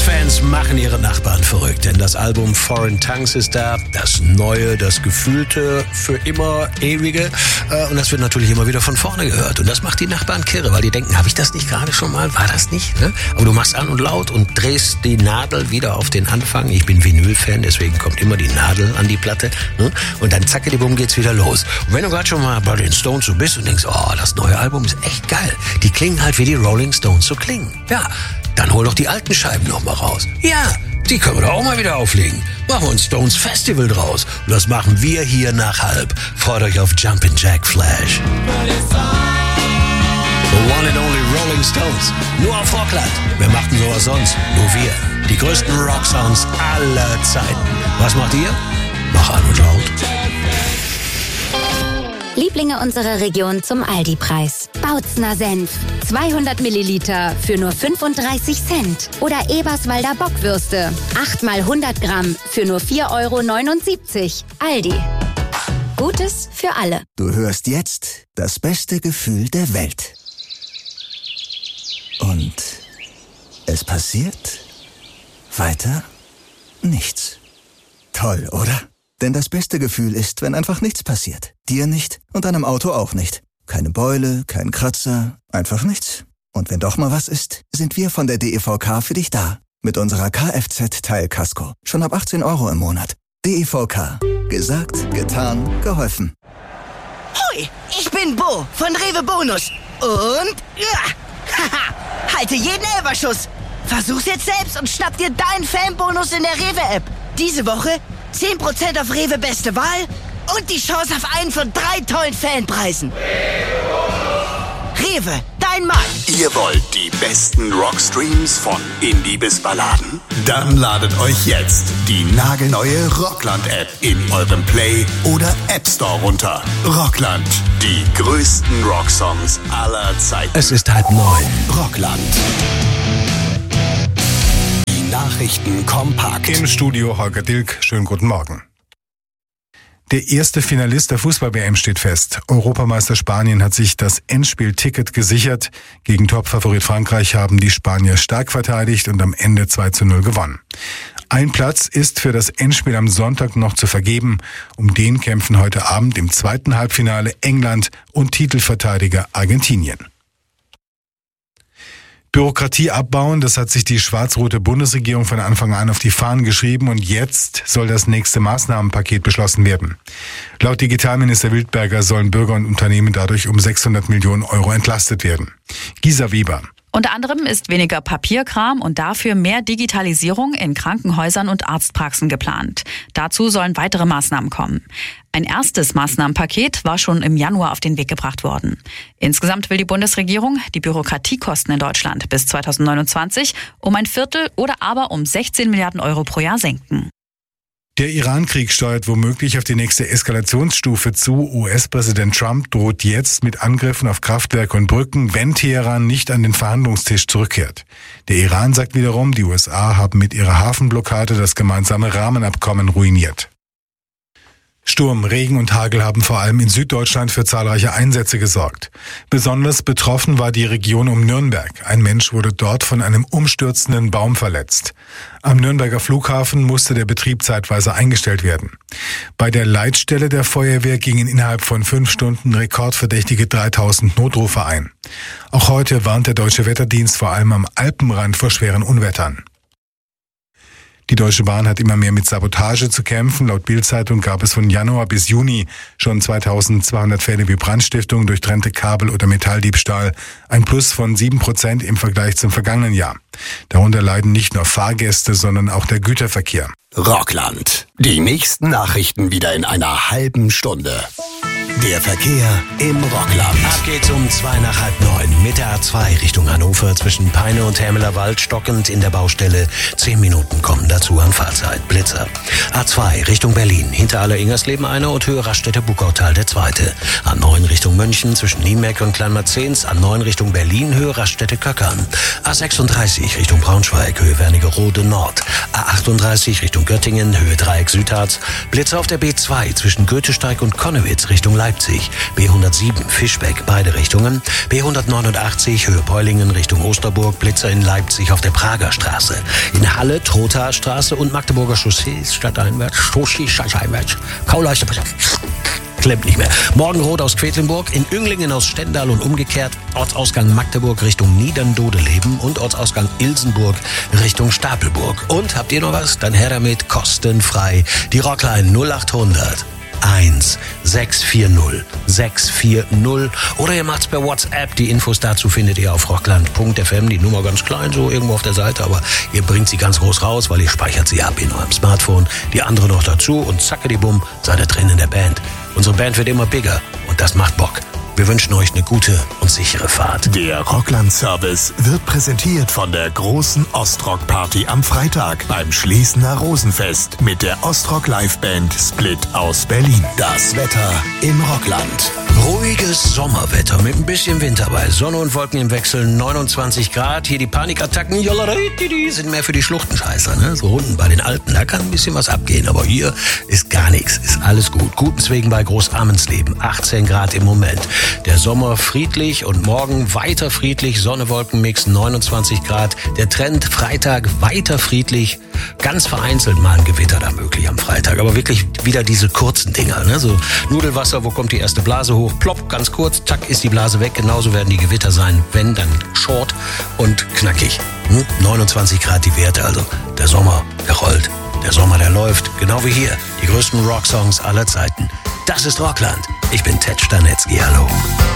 Vinyl-Fans machen ihre Nachbarn verrückt, denn das Album Foreign Tongues ist da, das Neue, das Gefühlte, für immer Ewige. Und das wird natürlich immer wieder von vorne gehört. Und das macht die Nachbarn kirre, weil die denken, habe ich das nicht gerade schon mal? War das nicht? Ne? Aber du machst an und laut und drehst die Nadel wieder auf den Anfang. Ich bin Vinyl-Fan, deswegen kommt immer die Nadel an die Platte. Ne? Und dann zackedibumm geht's wieder los. Und wenn du gerade schon mal bei den Stones so bist und denkst, oh, das neue Album ist echt geil. Die klingen halt wie die Rolling Stones so klingen. Ja, dann hol doch die alten Scheiben noch mal raus. Ja, die können wir doch auch mal wieder auflegen. Machen wir ein Stones Festival draus. Und das machen wir hier nach halb. Freut euch auf Jumpin' Jack Flash. The one and only Rolling Stones. Nur auf Rockland. Wer macht denn sowas sonst? Nur wir. Die größten Rocksongs aller Zeiten. Was macht ihr? Mach an und laut. Lieblinge unserer Region zum Aldi-Preis. Bautzner Senf. 200 Milliliter für nur 35 Cent. Oder Eberswalder Bockwürste. 8 mal 100 Gramm für nur 4,79 €. Aldi. Gutes für alle. Du hörst jetzt das beste Gefühl der Welt. Und es passiert weiter nichts. Toll, oder? Denn das beste Gefühl ist, wenn einfach nichts passiert. Dir nicht und deinem Auto auch nicht. Keine Beule, kein Kratzer, einfach nichts. Und wenn doch mal was ist, sind wir von der DEVK für dich da. Mit unserer Kfz-Teilkasko. Schon ab 18 € im Monat. DEVK. Gesagt, getan, geholfen. Hui, ich bin Bo von Rewe Bonus. Und haha, halte jeden Elferschuss. Versuch's jetzt selbst und schnapp dir deinen Fanbonus in der Rewe-App. Diese Woche 10% auf Rewe Beste Wahl und die Chance auf einen von 3 tollen Fanpreisen. Rewe, dein Mann. Ihr wollt die besten Rockstreams von Indie bis Balladen? Dann ladet euch jetzt die nagelneue Rockland-App in eurem Play- oder App Store runter. Rockland, die größten Rocksongs aller Zeiten. Es ist 8:30. Rockland. Nachrichten kompakt. Im Studio Holger Dilk. Schönen guten Morgen. Der erste Finalist der Fußball-WM steht fest. Europameister Spanien hat sich das Endspielticket gesichert. Gegen Topfavorit Frankreich haben die Spanier stark verteidigt und am Ende 2:0 gewonnen. Ein Platz ist für das Endspiel am Sonntag noch zu vergeben. Um den kämpfen heute Abend im zweiten Halbfinale England und Titelverteidiger Argentinien. Bürokratie abbauen, das hat sich die schwarz-rote Bundesregierung von Anfang an auf die Fahnen geschrieben und jetzt soll das nächste Maßnahmenpaket beschlossen werden. Laut Digitalminister Wildberger sollen Bürger und Unternehmen dadurch um 600 Millionen € entlastet werden. Gisa Weber. Unter anderem ist weniger Papierkram und dafür mehr Digitalisierung in Krankenhäusern und Arztpraxen geplant. Dazu sollen weitere Maßnahmen kommen. Ein erstes Maßnahmenpaket war schon im Januar auf den Weg gebracht worden. Insgesamt will die Bundesregierung die Bürokratiekosten in Deutschland bis 2029 um ein Viertel oder aber um 16 Milliarden € pro Jahr senken. Der Iran-Krieg steuert womöglich auf die nächste Eskalationsstufe zu. US-Präsident Trump droht jetzt mit Angriffen auf Kraftwerke und Brücken, wenn Teheran nicht an den Verhandlungstisch zurückkehrt. Der Iran sagt wiederum, die USA haben mit ihrer Hafenblockade das gemeinsame Rahmenabkommen ruiniert. Sturm, Regen und Hagel haben vor allem in Süddeutschland für zahlreiche Einsätze gesorgt. Besonders betroffen war die Region um Nürnberg. Ein Mensch wurde dort von einem umstürzenden Baum verletzt. Am Nürnberger Flughafen musste der Betrieb zeitweise eingestellt werden. Bei der Leitstelle der Feuerwehr gingen innerhalb von 5 Stunden rekordverdächtige 3000 Notrufe ein. Auch heute warnt der Deutsche Wetterdienst vor allem am Alpenrand vor schweren Unwettern. Die Deutsche Bahn hat immer mehr mit Sabotage zu kämpfen. Laut Bild-Zeitung gab es von Januar bis Juni schon 2200 Fälle wie Brandstiftung, durchtrennte Kabel- oder Metalldiebstahl. Ein Plus von 7% im Vergleich zum vergangenen Jahr. Darunter leiden nicht nur Fahrgäste, sondern auch der Güterverkehr. Rockland. Die nächsten Nachrichten wieder in einer halben Stunde. Der Verkehr im Rockland. Ab geht's um 8:45 mit der A2 Richtung Hannover zwischen Peine und Hermelerwald stockend in der Baustelle. 10 Minuten kommen dazu an Fahrzeit. Blitzer. A2 Richtung Berlin. Hinter Aller-Ingersleben einer und Höhe Raststätte-Buckautal der zweite. A9 Richtung München zwischen Nienberg und Kleinmarzens. A9 Richtung Berlin Höhe Raststätte-Köckern. A36 A20 Richtung Braunschweig, Höhe Wernigerode Nord. A38 Richtung Göttingen, Höhe Dreieck Südharz. Blitzer auf der B2 zwischen Goethesteig und Konnewitz Richtung Leipzig. B107 Fischbeck, beide Richtungen. B189 Höhe Peulingen Richtung Osterburg. Blitzer in Leipzig auf der Prager Straße. In Halle, Trothaer Straße und Magdeburger Chaussee, stadteinwärts, Kauleiste, klemmt nicht mehr. Morgenrot aus Quedlinburg, in Önglingen aus Stendal und umgekehrt, Ortsausgang Magdeburg Richtung Niederndodeleben und Ortsausgang Ilsenburg Richtung Stapelburg. Und habt ihr noch was? Dann her damit, kostenfrei. Die Rockline 0800 1640 640 oder ihr macht's per WhatsApp. Die Infos dazu findet ihr auf rockland.fm. Die Nummer ganz klein, so irgendwo auf der Seite, aber ihr bringt sie ganz groß raus, weil ihr speichert sie ab in eurem Smartphone. Die andere noch dazu und zackedibumm, seid ihr drin in der Band. Unsere Band wird immer bigger und das macht Bock. Wir wünschen euch eine gute und sichere Fahrt. Der Rockland-Service wird präsentiert von der großen Ostrock-Party am Freitag beim Schlesiener Rosenfest mit der Ostrock-Liveband Split aus Berlin. Das Wetter im Rockland. Ruhiges Sommerwetter mit ein bisschen Wind dabei. Sonne und Wolken im Wechsel, 29 Grad. Hier die Panikattacken sind mehr für die Schluchtenscheißer, ne? So unten bei den Alpen, da kann ein bisschen was abgehen. Aber hier ist gar nichts, ist alles gut. Gutenswegen bei Großarmensleben, 18 Grad im Moment. Der Sommer friedlich und morgen weiter friedlich. Sonne-Wolken-Mix, 29 Grad. Der Trend Freitag weiter friedlich. Ganz vereinzelt mal ein Gewitter da möglich am Freitag. Aber wirklich wieder diese kurzen Dinger, ne? So Nudelwasser, wo kommt die erste Blase hoch? Plopp, ganz kurz, zack, ist die Blase weg. Genauso werden die Gewitter sein. Wenn, dann short und knackig. 29 Grad die Werte, also der Sommer, der rollt. Der Sommer, der läuft. Genau wie hier. Die größten Rocksongs aller Zeiten. Das ist Rockland. Ich bin Ted Stanetzky. Hallo.